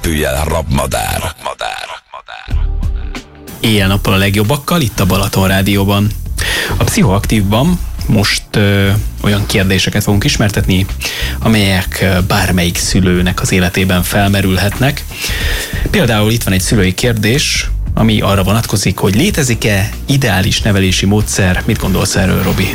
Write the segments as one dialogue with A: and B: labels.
A: Repüljen rabmadár.
B: Éjjel-nappal a legjobbakkal, itt a Balaton Rádióban. A Pszichoaktívban most olyan kérdéseket fogunk ismertetni, amelyek bármelyik szülőnek az életében felmerülhetnek. Például itt van egy szülői kérdés, ami arra vonatkozik, hogy létezik-e ideális nevelési módszer? Mit gondolsz erről, Robi?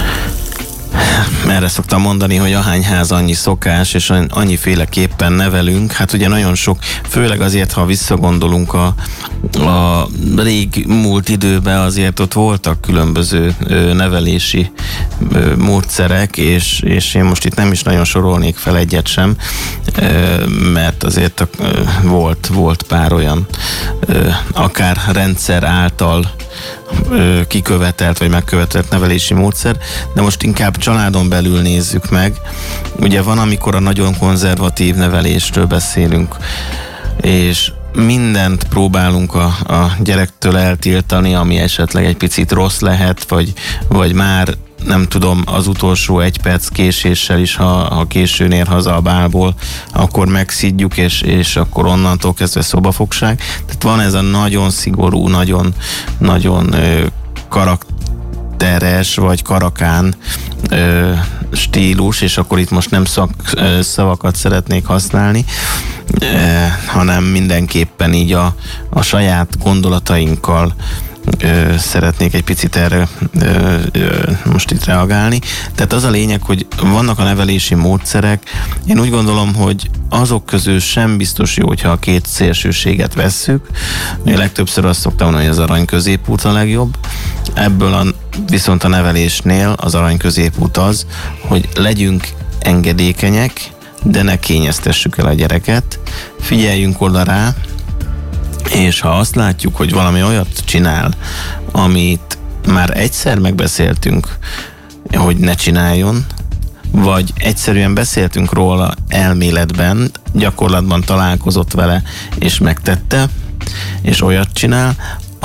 C: Erre szoktam mondani, hogy ahány ház annyi szokás, és annyiféleképpen nevelünk. Hát ugye nagyon sok, főleg azért, ha visszagondolunk a rég múlt időben, azért ott voltak különböző nevelési módszerek, és én most itt nem is nagyon sorolnék fel egyet sem, mert azért volt pár olyan akár rendszer által kikövetelt vagy megkövetelt nevelési módszer, de most inkább családon belül nézzük meg. Ugye van, amikor a nagyon konzervatív nevelésről beszélünk, és mindent próbálunk a gyerektől eltiltani, ami esetleg egy picit rossz lehet, vagy már nem tudom, az utolsó 1 perc késéssel is, ha későn ér haza a bálból, akkor megszidjuk, és akkor onnantól kezdve szobafogság. Tehát van ez a nagyon szigorú, nagyon karakteres, vagy karakán stílus, és akkor itt most nem szavakat szeretnék használni, hanem mindenképpen így a saját gondolatainkkal szeretnék egy picit erre most itt reagálni. Tehát az a lényeg, hogy vannak a nevelési módszerek. Én úgy gondolom, hogy azok közül sem biztos jó, hogyha a két szélsőséget vesszük. Én legtöbbször azt szoktam mondani, hogy az arany középút a legjobb. Ebből viszont a nevelésnél az arany középút az, hogy legyünk engedékenyek, de ne kényeztessük el a gyereket. Figyeljünk oda rá, és ha azt látjuk, hogy valami olyat csinál, amit már egyszer megbeszéltünk, hogy ne csináljon, vagy egyszerűen beszéltünk róla elméletben, gyakorlatban találkozott vele, és megtette, és olyat csinál,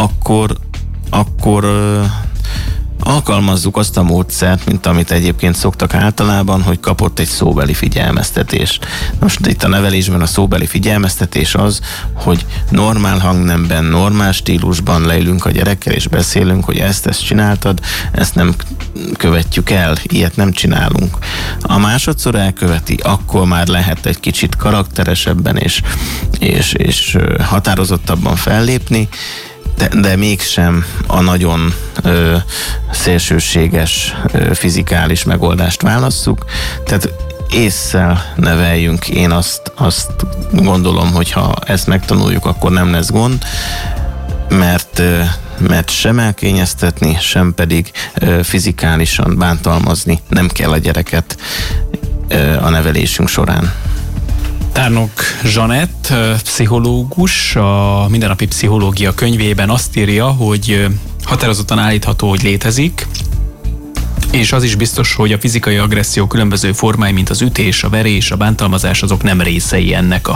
C: akkor alkalmazzuk azt a módszert, mint amit egyébként szoktak általában, hogy kapott egy szóbeli figyelmeztetést. Most itt a nevelésben a szóbeli figyelmeztetés az, hogy normál hangnemben, normál stílusban leülünk a gyerekkel, és beszélünk, hogy ezt csináltad, ezt nem követjük el, ilyet nem csinálunk. A másodszor elköveti, akkor már lehet egy kicsit karakteresebben és határozottabban fellépni, de mégsem a nagyon szélsőséges fizikális megoldást válasszuk. Tehát ésszel neveljünk. Én azt gondolom, hogy ha ezt megtanuljuk, akkor nem lesz gond, mert sem elkényeztetni, sem pedig fizikálisan bántalmazni nem kell a gyereket a nevelésünk során.
B: Tárnok Zsanett, pszichológus, a Mindennapi Pszichológia könyvében azt írja, hogy határozottan állítható, hogy létezik, és az is biztos, hogy a fizikai agresszió különböző formái, mint az ütés, a verés, a bántalmazás, azok nem részei ennek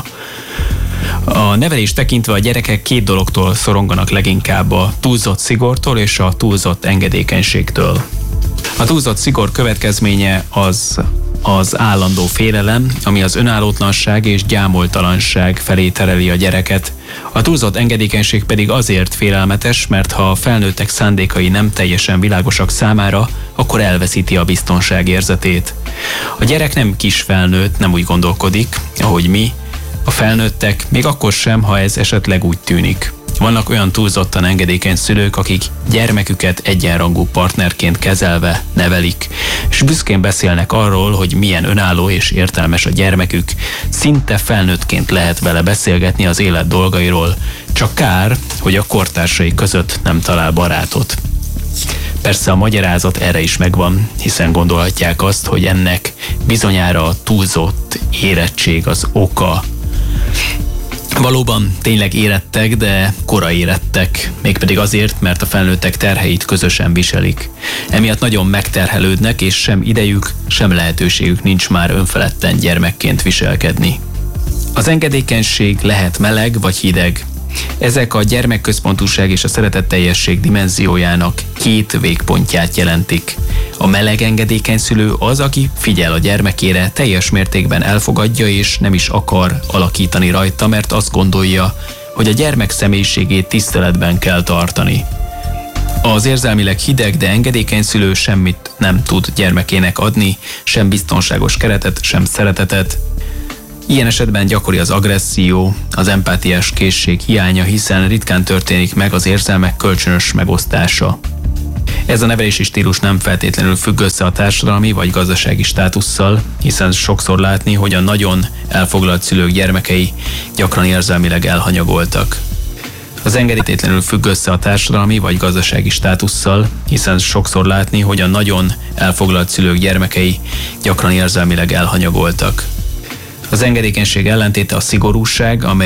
B: a nevelést tekintve a gyerekek 2 dologtól szoronganak leginkább: a túlzott szigortól és a túlzott engedékenységtől. A túlzott szigor következménye az állandó félelem, ami az önállótlanság és gyámoltalanság felé tereli a gyereket. A túlzott engedékenység pedig azért félelmetes, mert ha a felnőttek szándékai nem teljesen világosak számára, akkor elveszíti a biztonságérzetét. A gyerek nem kis felnőtt, nem úgy gondolkodik, ahogy mi, a felnőttek, még akkor sem, ha ez esetleg úgy tűnik. Vannak olyan túlzottan engedékeny szülők, akik gyermeküket egyenrangú partnerként kezelve nevelik, és büszkén beszélnek arról, hogy milyen önálló és értelmes a gyermekük, szinte felnőttként lehet vele beszélgetni az élet dolgairól, csak kár, hogy a kortársai között nem talál barátot. Persze a magyarázat erre is megvan, hiszen gondolhatják azt, hogy ennek bizonyára a túlzott érettség az oka. Valóban tényleg érettek, de kora érettek, mégpedig azért, mert a felnőttek terheit közösen viselik. Emiatt nagyon megterhelődnek, és sem idejük, sem lehetőségük nincs már önfeledten gyermekként viselkedni. Az engedékenység lehet meleg vagy hideg, Ezek a gyermekközpontúság és a szeretetteljesség dimenziójának két végpontját jelentik. A meleg engedékeny szülő az, aki figyel a gyermekére, teljes mértékben elfogadja és nem is akar alakítani rajta, mert azt gondolja, hogy a gyermek személyiségét tiszteletben kell tartani. Az érzelmileg hideg, de engedékeny szülő semmit nem tud gyermekének adni, sem biztonságos keretet, sem szeretetet. Ilyen esetben gyakori az agresszió, az empátiás készség hiánya, hiszen ritkán történik meg az érzelmek kölcsönös megosztása. Ez a nevelési stílus nem feltétlenül függ össze a társadalmi vagy gazdasági státusszal, hiszen sokszor látni, hogy a nagyon elfoglalt szülők gyermekei gyakran érzelmileg elhanyagoltak. Az engedélytelenül függ össze a társadalmi vagy gazdasági státusszal, hiszen sokszor látni, hogy a nagyon elfoglalt szülők gyermekei gyakran érzelmileg elhanyagoltak. Az engedékenység ellentéte a szigorúság, amely